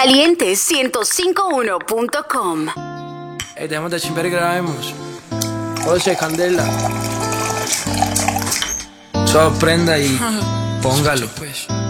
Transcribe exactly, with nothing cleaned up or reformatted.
Caliente ciento cinco punto uno punto com. Ey, dejemos de chimper y grabemos. José, Candela. Sorprenda y póngalo.